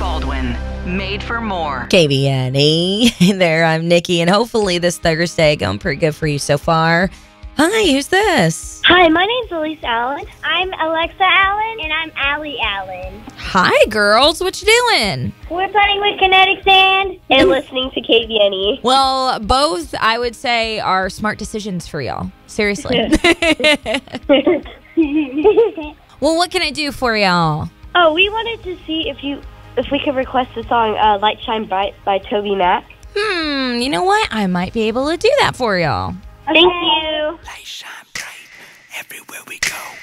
Baldwin, made for more. KBNE. Hey there, I'm Nikki, and hopefully this Thursday going pretty good for you so far. Hi, who's this? Hi, my name's Elise Allen. I'm Alexa Allen. And I'm Allie Allen. Hi, girls. What you doing? We're playing with kinetic sand and listening to KBNE. Well, both, I would say, are smart decisions for y'all. Seriously. Well, what can I do for y'all? Oh, we wanted to see if we could request the song Light Shine Bright by Toby Mac. You know what? I might be able to do that for y'all. Thank you. Light shine bright everywhere we go.